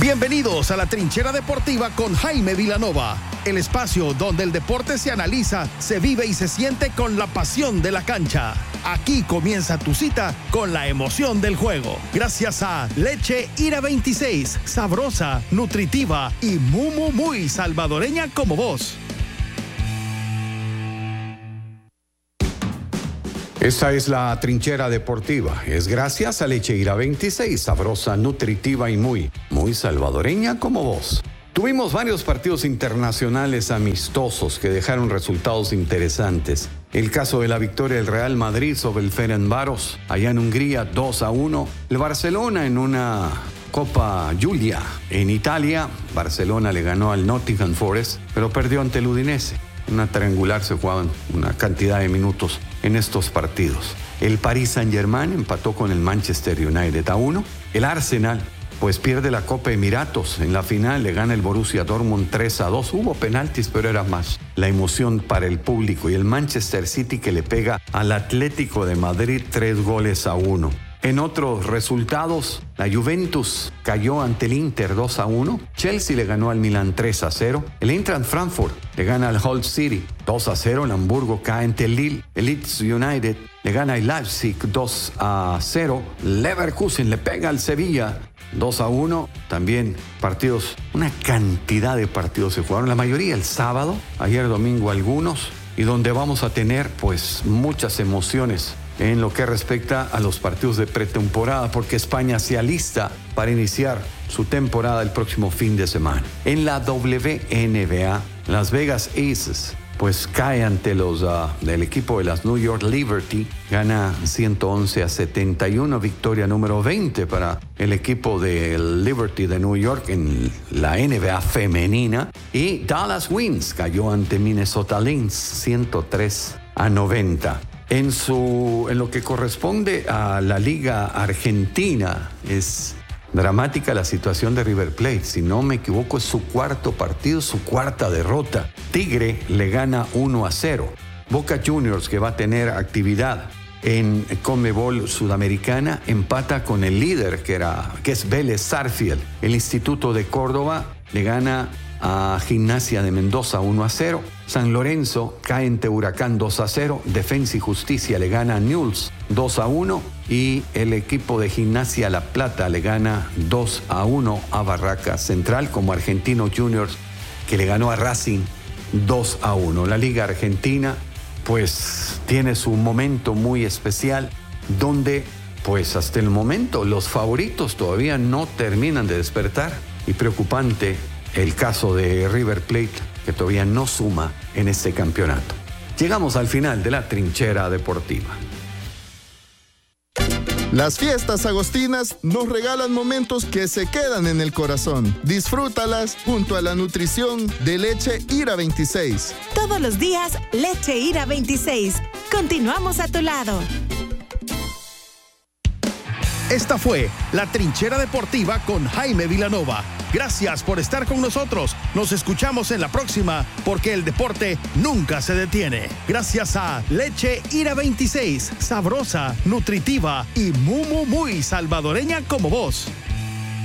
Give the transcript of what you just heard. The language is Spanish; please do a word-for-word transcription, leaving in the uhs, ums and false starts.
Bienvenidos a la Trinchera Deportiva con Jaime Vilanova, el espacio donde el deporte se analiza, se vive y se siente con la pasión de la cancha. Aquí comienza tu cita con la emoción del juego. Gracias a Leche Ira veintiséis, sabrosa, nutritiva y muy, muy, muy salvadoreña como vos. Esta es la Trinchera Deportiva. Es gracias a Leche Ira veintiséis, sabrosa, nutritiva y muy, muy salvadoreña como vos. Tuvimos varios partidos internacionales amistosos que dejaron resultados interesantes. El caso de la victoria del Real Madrid sobre el Ferencváros, allá en Hungría, dos a uno. El Barcelona en una Copa Giulia en Italia. Barcelona le ganó al Nottingham Forest, pero perdió ante el Udinese. Una triangular, se jugaban una cantidad de minutos en estos partidos. El Paris Saint-Germain empató con el Manchester United a uno. El Arsenal pues pierde la Copa Emiratos. En la final le gana el Borussia Dortmund tres a dos. Hubo penaltis, pero era más la emoción para el público. Y el Manchester City que le pega al Atlético de Madrid tres goles a uno. En otros resultados, la Juventus cayó ante el Inter dos a uno. Chelsea le ganó al Milan tres a cero. El Eintracht Frankfurt le gana al Hull City dos a cero. El Hamburgo cae ante el Lille. El Leeds United le gana al Leipzig dos a cero. Leverkusen le pega al Sevilla dos a uno. También partidos, una cantidad de partidos se jugaron. La mayoría el sábado, ayer domingo algunos. Y donde vamos a tener pues muchas emociones en lo que respecta a los partidos de pretemporada, porque España se alista para iniciar su temporada el próximo fin de semana. En la W N B A, Las Vegas Aces pues cae ante los uh, del equipo de las New York Liberty, gana ciento once a setenta y uno, victoria número veinte para el equipo de Liberty de New York en la N B A femenina. Y Dallas Wings cayó ante Minnesota Lynx ciento tres a noventa. En, su, en lo que corresponde a la Liga Argentina, es dramática la situación de River Plate. Si no me equivoco, es su cuarto partido, su cuarta derrota. Tigre le gana uno a cero. Boca Juniors, que va a tener actividad en Conmebol Sudamericana, empata con el líder, que, era, que es Vélez Sarsfield. El Instituto de Córdoba le gana a Gimnasia de Mendoza uno a cero. San Lorenzo cae ante Huracán dos a cero. Defensa y Justicia le gana a Newell's dos a uno. Y el equipo de Gimnasia La Plata le gana dos a uno a Barracas Central, como Argentino Juniors, que le ganó a Racing dos a uno. La Liga Argentina pues tiene su momento muy especial, donde pues hasta el momento los favoritos todavía no terminan de despertar. Y preocupante el caso de River Plate, que todavía no suma en este campeonato. Llegamos al final de la Trinchera Deportiva. Las fiestas agostinas nos regalan momentos que se quedan en el corazón. Disfrútalas junto a la nutrición de Leche Ira veintiséis. Todos los días, Leche Ira veintiséis. Continuamos a tu lado. Esta fue la Trinchera Deportiva con Jaime Vilanova. Gracias por estar con nosotros. Nos escuchamos en la próxima, porque el deporte nunca se detiene. Gracias a Leche Ira veintiséis, sabrosa, nutritiva y muy, muy, muy salvadoreña como vos.